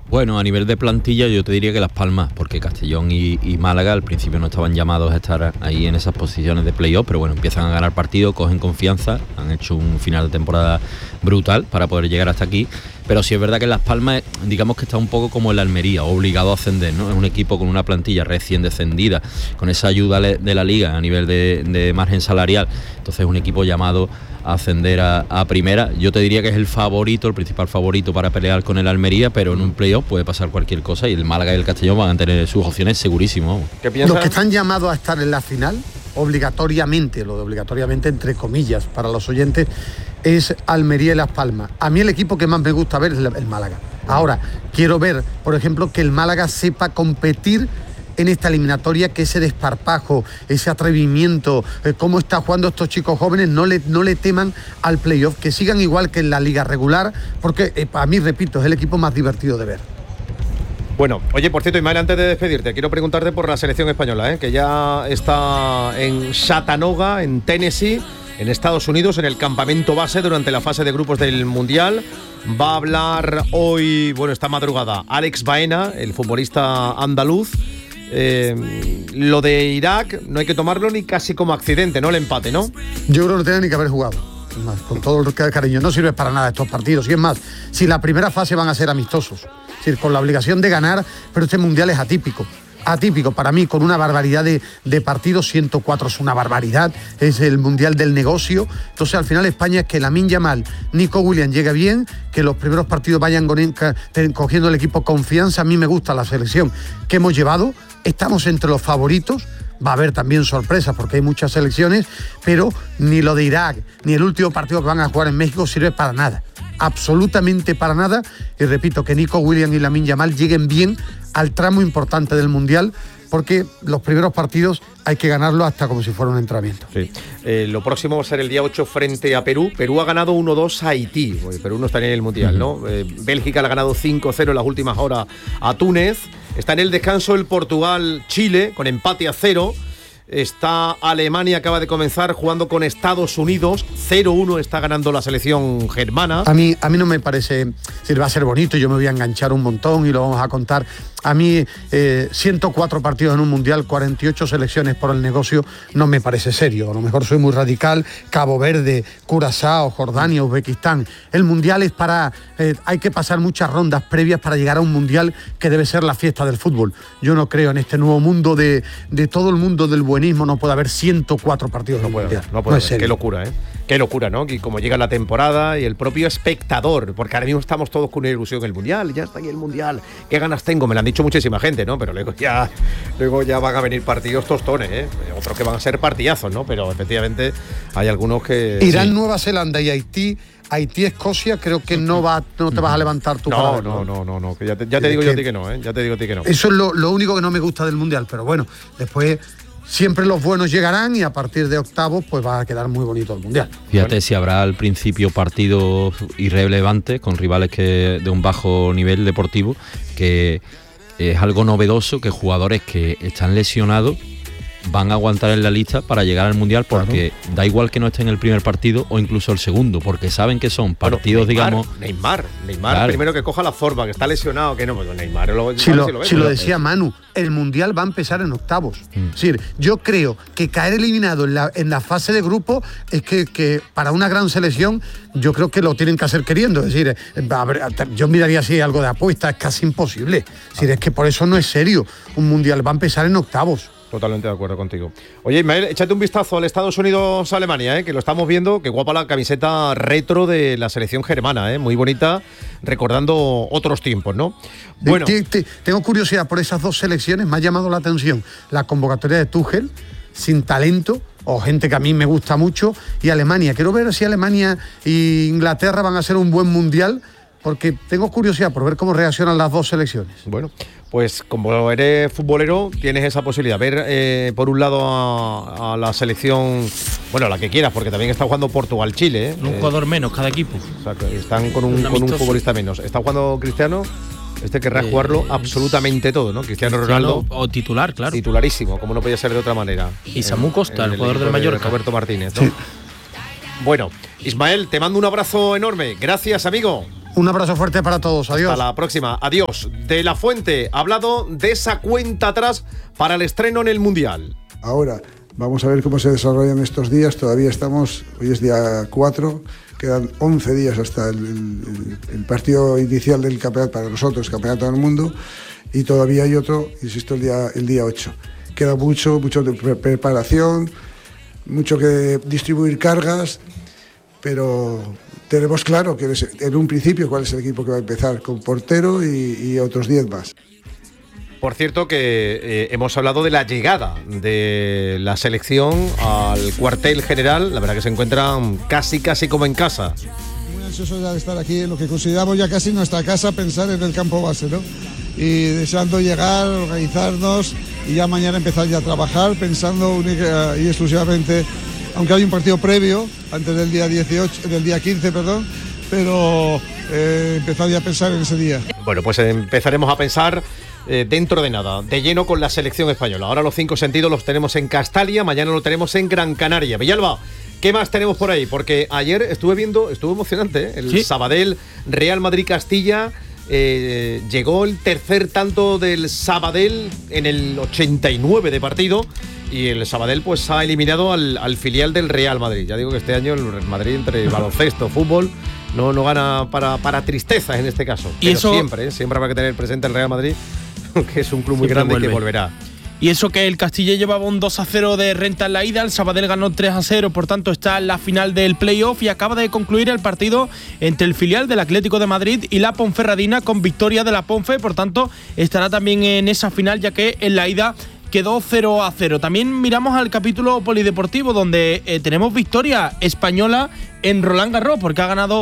Bueno, a nivel de plantilla yo te diría que Las Palmas, porque Castellón y Málaga al principio no estaban llamados a estar ahí en esas posiciones de playoff, pero bueno, empiezan a ganar partidos, cogen confianza, han hecho un final de temporada brutal para poder llegar hasta aquí, pero sí es verdad que Las Palmas, digamos que está un poco como el Almería, obligado a ascender, ¿no? Es un equipo con una plantilla recién descendida, con esa ayuda de la Liga a nivel de margen salarial, entonces es un equipo llamado a ascender a primera. Yo te diría que es el principal favorito para pelear con el Almería, pero en un playoff puede pasar cualquier cosa y el Málaga y el Castellón van a tener sus opciones segurísimo. ¿Qué piensas? Los que están llamados a estar en la final, obligatoriamente, lo de obligatoriamente entre comillas para los oyentes, es Almería y Las Palmas. A mí el equipo que más me gusta ver es el Málaga. Ahora, quiero ver, por ejemplo, que el Málaga sepa competir en esta eliminatoria, que ese desparpajo, ese atrevimiento, cómo está jugando estos chicos jóvenes, no le teman al playoff, que sigan igual que en la liga regular, porque para mí, repito, es el equipo más divertido de ver. Bueno, oye, por cierto, Ismael, antes de despedirte, quiero preguntarte por la selección española, que ya está en Chattanooga, en Tennessee, en Estados Unidos, en el campamento base durante la fase de grupos del Mundial. Va a hablar hoy, esta madrugada, Alex Baena, el futbolista andaluz. Lo de Irak no hay que tomarlo ni casi como accidente, ¿no? El empate, ¿no? Yo creo que no tiene ni que haber jugado. Más, con todo el cariño, no sirve para nada estos partidos. Y es más, si la primera fase van a ser amistosos, es decir, con la obligación de ganar, pero este mundial es atípico para mí, con una barbaridad de partidos. 104 es una barbaridad, es el mundial del negocio. Entonces al final España es que Lamine Yamal, Nico Williams llegue bien, que los primeros partidos vayan cogiendo el equipo confianza. A mí me gusta la selección que hemos llevado, estamos entre los favoritos. Va a haber también sorpresas porque hay muchas selecciones, pero ni lo de Irak ni el último partido que van a jugar en México sirve para nada, absolutamente para nada. Y repito, que Nico Williams y Lamine Yamal lleguen bien al tramo importante del Mundial, porque los primeros partidos hay que ganarlos hasta como si fuera un entrenamiento. Sí. Lo próximo va a ser el día 8 frente a Perú. Perú ha ganado 1-2 a Haití. Perú no está en el Mundial, ¿no? Bélgica le ha ganado 5-0 en las últimas horas a Túnez. Está en el descanso el Portugal-Chile con empate a 0. Está Alemania, acaba de comenzar jugando con Estados Unidos. 0-1 está ganando la selección germana. A mí no me parece, si va a ser bonito, yo me voy a enganchar un montón y lo vamos a contar. A mí 104 partidos en un mundial, 48 selecciones por el negocio, no me parece serio. A lo mejor soy muy radical. Cabo Verde, Curazao, Jordania, Uzbekistán. El mundial es para... hay que pasar muchas rondas previas para llegar a un mundial que debe ser la fiesta del fútbol. Yo no creo en este nuevo mundo de todo el mundo del buenismo. No puede haber 104 partidos en un mundial. No puede haber. Qué locura, ¿eh? Qué locura, ¿no? Y como llega la temporada y el propio espectador, porque ahora mismo estamos todos con una ilusión en el mundial, ya está aquí el mundial, qué ganas tengo, me lo han dicho muchísima gente, ¿no? Pero luego ya van a venir partidos tostones, ¿eh? Otros que van a ser partidazos, ¿no? Pero efectivamente hay algunos que... Irán, sí. Nueva Zelanda y Haití-Escocia, creo que no te vas a levantar tú. No, que ya te digo yo a ti que no, ¿eh? Ya te digo a ti que no. Eso es lo único que no me gusta del mundial, pero bueno, después... Siempre los buenos llegarán y a partir de octavos pues va a quedar muy bonito el mundial. Fíjate, si habrá al principio partidos irrelevantes con rivales que de un bajo nivel deportivo, que es algo novedoso que jugadores que están lesionados van a aguantar en la lista para llegar al mundial, porque da igual que no esté en el primer partido o incluso el segundo, porque saben que son partidos, Neymar, claro. Primero que coja la forma, que está lesionado, que no, pues Neymar si lo decía Manu, el mundial va a empezar en octavos. Es decir, yo creo que caer eliminado en la fase de grupo es que para una gran selección yo creo que lo tienen que hacer queriendo. Es decir, yo miraría si hay algo de apuesta, es casi imposible. Es decir, es que por eso no es serio. Un mundial va a empezar en octavos. Totalmente de acuerdo contigo. Oye, Ismael, échate un vistazo al Estados Unidos-Alemania, que lo estamos viendo. Qué guapa la camiseta retro de la selección germana, muy bonita, recordando otros tiempos, ¿no? Bueno, tengo curiosidad por esas dos selecciones. Me ha llamado la atención la convocatoria de Tuchel, sin talento, o gente que a mí me gusta mucho, y Alemania. Quiero ver si Alemania e Inglaterra van a ser un buen mundial, porque tengo curiosidad por ver cómo reaccionan las dos selecciones. Bueno, pues como eres futbolero, tienes esa posibilidad. Ver, por un lado, a la selección, la que quieras, porque también está jugando Portugal-Chile. Un jugador menos cada equipo. Exacto, están con un futbolista menos. Está jugando Cristiano. Querrá jugarlo absolutamente todo, ¿no? Cristiano Ronaldo. O titular, claro. Titularísimo, como no podía ser de otra manera. Y Samu Costa, el jugador del Mallorca. Roberto Martínez, ¿no? Sí. Bueno, Ismael, te mando un abrazo enorme. Gracias, amigo. Un abrazo fuerte para todos. Adiós. Hasta la próxima. Adiós. De la Fuente ha hablado de esa cuenta atrás para el estreno en el Mundial. Ahora, vamos a ver cómo se desarrollan estos días. Todavía estamos, hoy es día 4, quedan 11 días hasta el partido inicial del campeonato, para nosotros, Campeonato del Mundo, y todavía hay otro, insisto, el día 8. Queda mucho de preparación, mucho que distribuir cargas, pero tenemos claro que en un principio cuál es el equipo que va a empezar, con portero y otros 10 más. Por cierto que hemos hablado de la llegada de la selección al cuartel general. La verdad que se encuentran casi como en casa. Muy ansiosos ya de estar aquí, en lo que consideramos ya casi nuestra casa, pensar en el campo base, ¿no? Y deseando llegar, organizarnos y ya mañana empezar ya a trabajar, pensando única y exclusivamente, aunque hay un partido previo, antes del día 15, pero empezar ya a pensar en ese día. Bueno, pues empezaremos a pensar dentro de nada, de lleno con la selección española. Ahora los 5 sentidos los tenemos en Castalia, mañana lo tenemos en Gran Canaria. Villalba, ¿qué más tenemos por ahí? Porque ayer estuvo emocionante, ¿eh? El Sabadell Real Madrid Castilla. Llegó el tercer tanto del Sabadell en el 89 de partido, y el Sabadell pues ha eliminado al filial del Real Madrid. Ya digo que este año el Madrid, entre baloncesto, fútbol, no gana para tristezas en este caso. Y pero eso siempre habrá que tener presente el Real Madrid, que es un club muy grande y que volverá. Y eso que el Castilla llevaba un 2-0 de renta en la ida, el Sabadell ganó 3-0, por tanto está en la final del playoff, y acaba de concluir el partido entre el filial del Atlético de Madrid y la Ponferradina con victoria de la Ponfe, por tanto estará también en esa final, ya que en la ida quedó 0-0. También miramos al capítulo polideportivo, donde tenemos victoria española en Roland Garros, porque ha ganado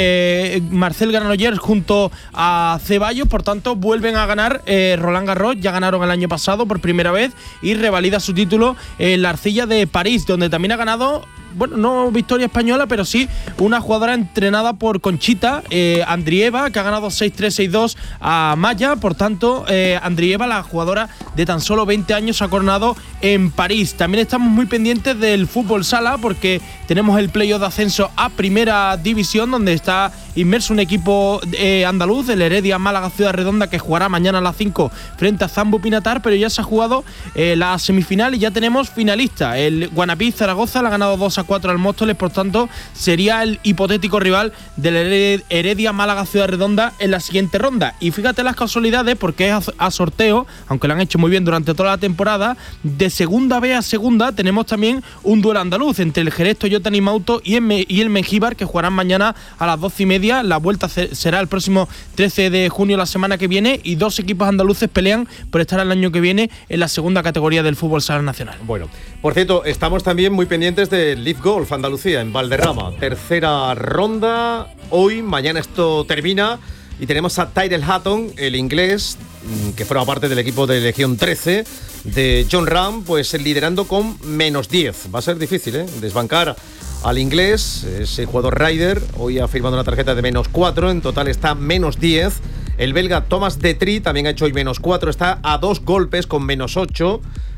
Marcel Granollers junto a Ceballos, por tanto vuelven a ganar Roland Garros. Ya ganaron el año pasado por primera vez y revalida su título en la arcilla de París, donde también ha ganado, bueno, no victoria española, pero sí una jugadora entrenada por Conchita, Andrieva, que ha ganado 6-3, 6-2 a Maya. Por tanto, Andrieva, la jugadora de tan solo 20 años, se ha coronado en París. También estamos muy pendientes del fútbol sala, porque tenemos el playoff de ascenso a Primera División, donde está inmerso un equipo andaluz, el Heredia Málaga Ciudad Redonda, que jugará mañana a las 5 frente a Zambu Pinatar, pero ya se ha jugado la semifinal y ya tenemos finalista. El Guanapí Zaragoza le ha ganado 2-4 al Móstoles, por tanto sería el hipotético rival del Heredia Málaga Ciudad Redonda en la siguiente ronda. Y fíjate las casualidades, porque es a sorteo, aunque lo han hecho muy bien durante toda la temporada. De segunda B a segunda tenemos también un duelo andaluz entre el Jerez Toyota Nimauto y el Mengíbar, que jugarán mañana a las 12:30. La vuelta será el próximo 13 de junio, la semana que viene, y dos equipos andaluces pelean por estar el año que viene en la segunda categoría del fútbol sala nacional. Bueno, por cierto, estamos también muy pendientes del Leaf Golf Andalucía en Valderrama. Tercera ronda, hoy, mañana esto termina. Y tenemos a Tyrell Hatton, el inglés, que forma parte del equipo de Legión 13 de Jon Rahm, pues liderando con -10. Va a ser difícil, desbancar al inglés, ese jugador Ryder. Hoy ha firmado una tarjeta de -4, en total está -10. El belga Thomas Detry también ha hecho hoy -4, está a 2 golpes con -8.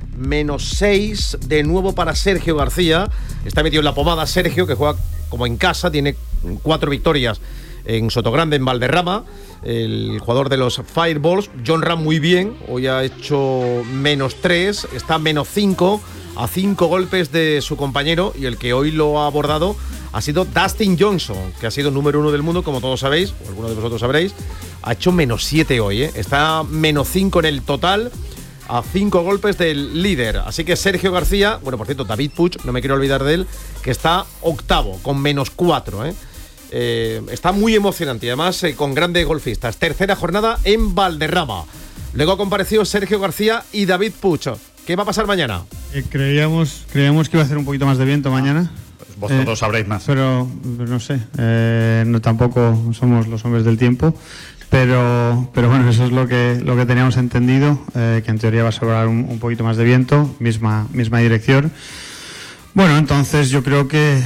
-6 de nuevo para Sergio García. Está metido en la pomada Sergio, que juega como en casa, tiene 4 victorias en Sotogrande, en Valderrama. El jugador de los Fireballs, Jon Rahm, muy bien. Hoy ha hecho -3, está -5, a 5 golpes de su compañero. Y el que hoy lo ha abordado ha sido Dustin Johnson, que ha sido número 1 del mundo, como todos sabéis, o algunos de vosotros sabréis. Ha hecho -7 hoy, está -5 en el total, a 5 golpes del líder. Así que Sergio García, bueno, por cierto, David Puig, no me quiero olvidar de él, que está octavo, con -4, está muy emocionante y además con grandes golfistas. Tercera jornada en Valderrama. Luego ha comparecido Sergio García y David Puig. ¿Qué va a pasar mañana? Creíamos que iba a hacer un poquito más de viento mañana. Vosotros sabréis más. Pero no sé, no, tampoco somos los hombres del tiempo. Pero bueno, eso es lo que teníamos entendido, que en teoría va a sobrar un poquito más de viento, misma dirección. Bueno, entonces yo creo que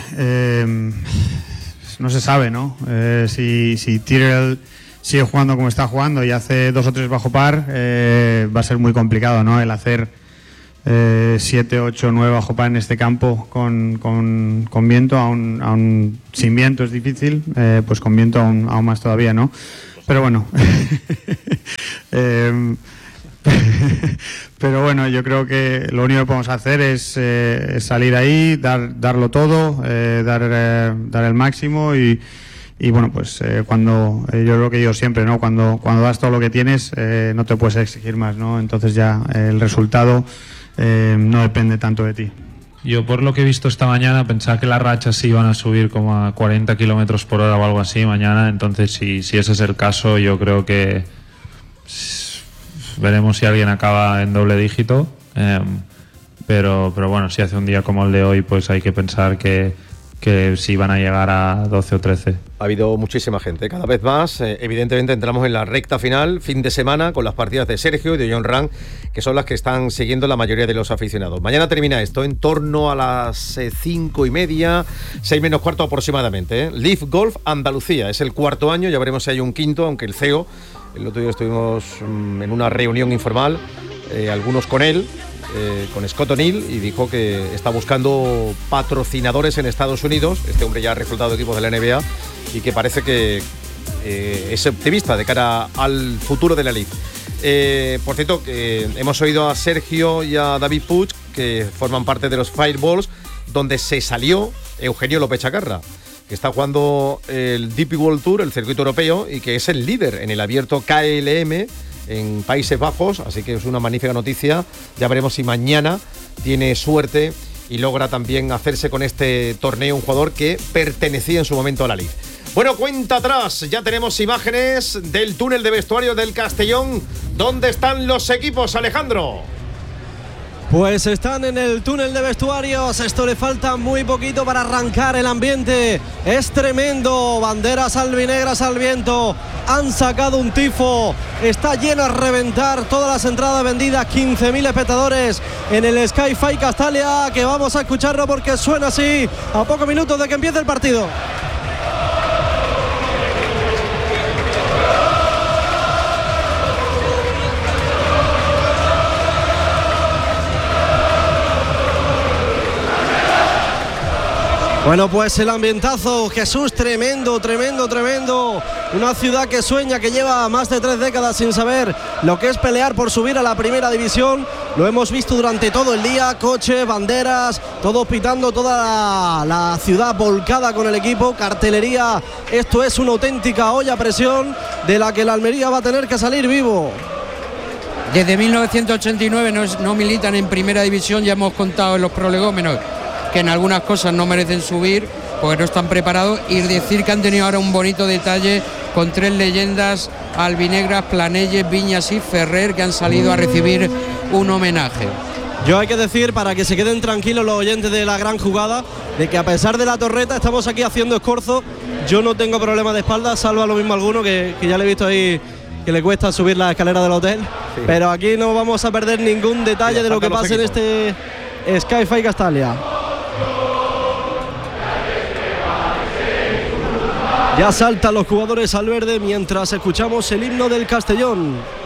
no se sabe, ¿no? Si Tyrell sigue jugando como está jugando y hace 2 o 3 bajo par, va a ser muy complicado, ¿no? El hacer 7, 8, 9 bajo par en este campo con viento, aún sin viento es difícil, pues con viento aún más todavía, ¿no? Pero bueno, pero bueno, yo creo que lo único que podemos hacer es salir ahí, darlo todo, dar el máximo y bueno, pues cuando yo creo que yo siempre, ¿no? Cuando das todo lo que tienes, no te puedes exigir más, ¿no? Entonces ya el resultado no depende tanto de ti. Yo, por lo que he visto esta mañana, pensaba que las rachas se iban a subir como a 40 kilómetros por hora o algo así mañana. Entonces, si ese es el caso, yo creo que veremos si alguien acaba en doble dígito. Pero bueno, si hace un día como el de hoy, pues hay que pensar que sí van a llegar a 12 o 13. Ha habido muchísima gente, cada vez más. Evidentemente entramos en la recta final, fin de semana, con las partidas de Sergio y de John Ram, que son las que están siguiendo la mayoría de los aficionados. Mañana termina esto en torno a las 5:30, 6 menos cuarto aproximadamente. Leaf Golf Andalucía, es el cuarto año, ya veremos si hay un quinto, aunque el CEO, el otro día estuvimos en una reunión informal, algunos con él, con Scott O'Neill, y dijo que está buscando patrocinadores en Estados Unidos. Este hombre ya ha reclutado equipos de la NBA y que parece que es optimista de cara al futuro de la Liga. Por cierto, hemos oído a Sergio y a David Puig, que forman parte de los Fireballs, donde se salió Eugenio López Chacarra, que está jugando el DP World Tour, el circuito europeo, y que es el líder en el abierto KLM en Países Bajos, así que es una magnífica noticia. Ya veremos si mañana tiene suerte y logra también hacerse con este torneo un jugador que pertenecía en su momento a la Liga. Bueno, cuenta atrás, ya tenemos imágenes del túnel de vestuario del Castellón. ¿Dónde están los equipos, Alejandro? Pues están en el túnel de vestuarios. Esto le falta muy poquito para arrancar. El ambiente es tremendo. Banderas albinegras al viento. Han sacado un tifo. Está lleno a reventar. Todas las entradas vendidas. 15.000 espectadores en el Sky-Fi Castalia, que vamos a escucharlo porque suena así a pocos minutos de que empiece el partido. Bueno, pues el ambientazo, Jesús, tremendo, tremendo, tremendo. Una ciudad que sueña, que lleva más de 3 décadas sin saber lo que es pelear por subir a la primera división. Lo hemos visto durante todo el día, coches, banderas, todos pitando, toda la ciudad volcada con el equipo, cartelería. Esto es una auténtica olla a presión de la que el Almería va a tener que salir vivo. Desde 1989 no militan en primera división, ya hemos contado en los prolegómenos que en algunas cosas no merecen subir porque no están preparados, y decir que han tenido ahora un bonito detalle con 3 leyendas albinegras, Planelles, Viñas y Ferrer, que han salido a recibir un homenaje. Yo hay que decir, para que se queden tranquilos los oyentes de la gran jugada, de que a pesar de la torreta estamos aquí haciendo escorzo. Yo no tengo problema de espalda, salvo a lo mismo alguno que ya le he visto ahí que le cuesta subir la escalera del hotel, sí. Pero aquí no vamos a perder ningún detalle de lo que pase en este Sky-Fi Castalia. Ya saltan los jugadores al verde mientras escuchamos el himno del Castellón.